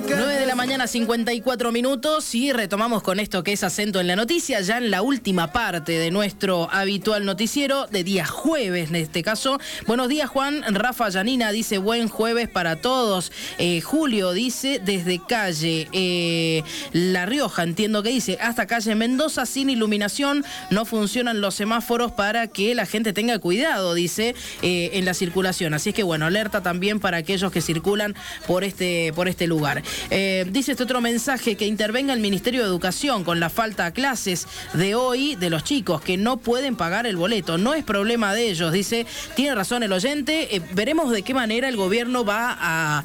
9 de la mañana, 54 minutos, y retomamos con esto que es Acento en la Noticia, ya en la última parte de nuestro habitual noticiero, de día jueves en este caso. Buenos días, Juan. Rafa Yanina dice, buen jueves para todos. Julio dice, desde calle La Rioja, entiendo que dice, hasta calle Mendoza, sin iluminación, no funcionan los semáforos para que la gente tenga cuidado, dice, en la circulación. Así es que, bueno, alerta también para aquellos que circulan por este lugar. Dice este otro mensaje, que intervenga el Ministerio de Educación con la falta a clases de hoy de los chicos que no pueden pagar el boleto. No es problema de ellos, dice. Tiene razón el oyente. Veremos de qué manera el gobierno va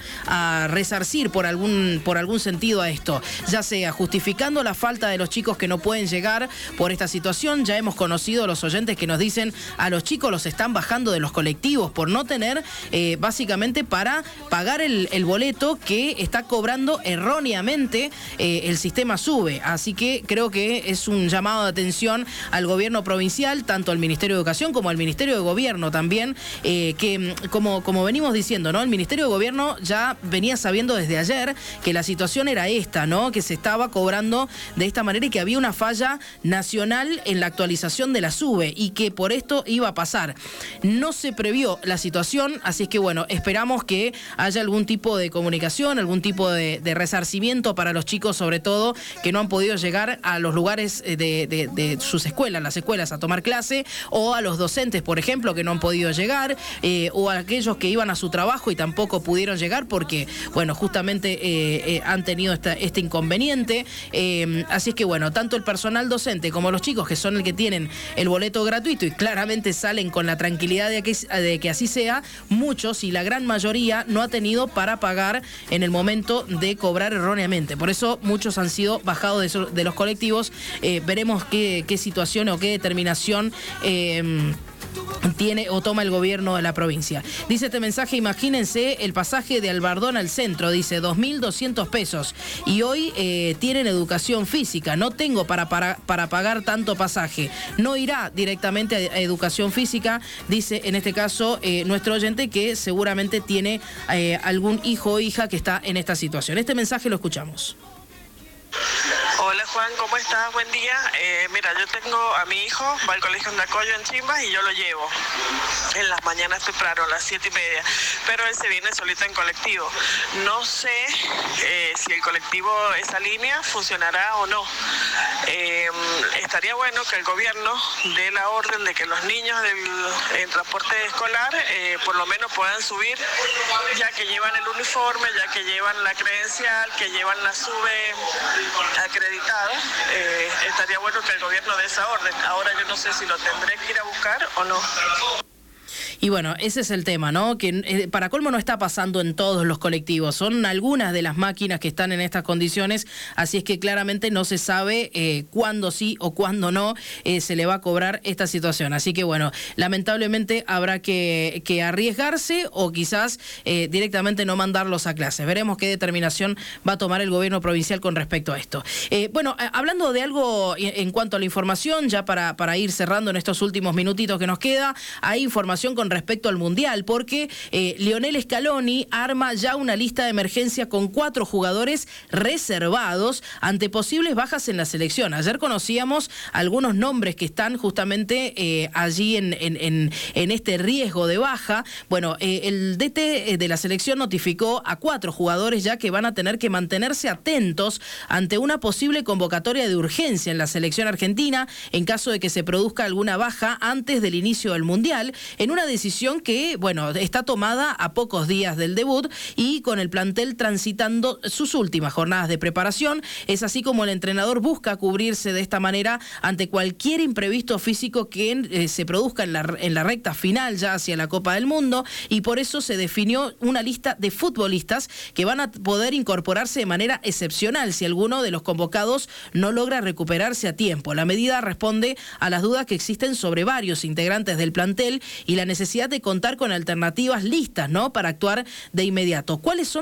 a resarcir por algún sentido a esto, ya sea justificando la falta de los chicos que no pueden llegar por esta situación. Ya hemos conocido los oyentes que nos dicen, a los chicos los están bajando de los colectivos por no tener básicamente para pagar el boleto que está cobrando erróneamente el sistema SUBE. Así que creo que es un llamado de atención al gobierno provincial, tanto al Ministerio de Educación como al Ministerio de Gobierno también, que como venimos diciendo, ¿no? El Ministerio de Gobierno ya venía sabiendo desde ayer que la situación era esta, ¿no? Que se estaba cobrando de esta manera y que había una falla nacional en la actualización de la SUBE y que por esto iba a pasar. No se previó la situación, así es que bueno, esperamos que haya algún tipo de comunicación, algún tipo de resarcimiento para los chicos, sobre todo, que no han podido llegar a los lugares de sus escuelas, las escuelas, a tomar clase, o a los docentes, por ejemplo, que no han podido llegar, o a aquellos que iban a su trabajo y tampoco pudieron llegar porque, bueno, justamente han tenido este inconveniente. Así es que, bueno, tanto el personal docente como los chicos, que son el que tienen el boleto gratuito y claramente salen con la tranquilidad de que así sea, muchos y la gran mayoría no ha tenido para pagar en el momento de cobrar erróneamente. Por eso muchos han sido bajados de los colectivos. Veremos qué situación o qué determinación tiene o toma el gobierno de la provincia. Dice este mensaje, imagínense el pasaje de Albardón al centro, dice 2.200 pesos y hoy tienen educación física, no tengo para pagar tanto pasaje, no irá directamente a educación física, dice en este caso nuestro oyente, que seguramente tiene algún hijo o hija que está en esta situación. Este mensaje lo escuchamos. Hola Juan, ¿cómo estás? Buen día. Mira, yo tengo a mi hijo, va al colegio Andacollo en Chimbas y yo lo llevo en las mañanas temprano, a las 7:30, pero él se viene solito en colectivo. No sé si el colectivo, esa línea, funcionará o no. Estaría bueno que el gobierno dé la orden de que los niños en transporte escolar por lo menos puedan subir, ya que llevan el uniforme, ya que llevan la credencial, que llevan la SUBE acreditada. Estaría bueno que el gobierno dé esa orden. Ahora yo no sé si lo tendré que ir a buscar o no. Y bueno, ese es el tema, ¿no? Que para colmo no está pasando en todos los colectivos. Son algunas de las máquinas que están en estas condiciones, así es que claramente no se sabe cuándo sí o cuándo no se le va a cobrar esta situación. Así que bueno, lamentablemente habrá que arriesgarse o quizás directamente no mandarlos a clases. Veremos qué determinación va a tomar el gobierno provincial con respecto a esto. Bueno, hablando de algo en cuanto a la información, ya para ir cerrando en estos últimos minutitos que nos queda, hay información con respecto al Mundial, porque Lionel Scaloni arma ya una lista de emergencia con 4 jugadores reservados ante posibles bajas en la selección. Ayer conocíamos algunos nombres que están justamente allí en este riesgo de baja. Bueno, el DT de la selección notificó a 4 jugadores ya que van a tener que mantenerse atentos ante una posible convocatoria de urgencia en la selección argentina en caso de que se produzca alguna baja antes del inicio del Mundial, en una decisión que, bueno, está tomada a pocos días del debut y con el plantel transitando sus últimas jornadas de preparación. Es así como el entrenador busca cubrirse de esta manera ante cualquier imprevisto físico que se produzca en la recta final ya hacia la Copa del Mundo, y por eso se definió una lista de futbolistas que van a poder incorporarse de manera excepcional si alguno de los convocados no logra recuperarse a tiempo. La medida responde a las dudas que existen sobre varios integrantes del plantel y la necesidad de contar con alternativas listas, ¿no?, para actuar de inmediato. ¿Cuáles son